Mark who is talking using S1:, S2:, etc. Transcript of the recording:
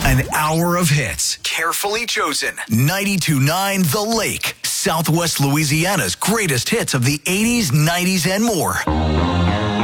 S1: An hour of hits, carefully chosen. 92.9 The Lake, Southwest Louisiana's greatest hits of the 80s, 90s, and more.